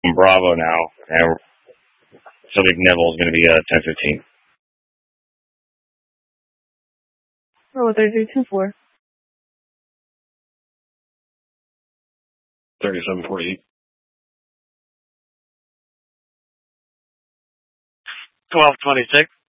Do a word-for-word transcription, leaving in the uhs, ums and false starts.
Bravo now, and so McNivel's going to be uh, ten fifteen. Oh, thirty-two two four. thirty-seven forty-eight. twelve twenty-six.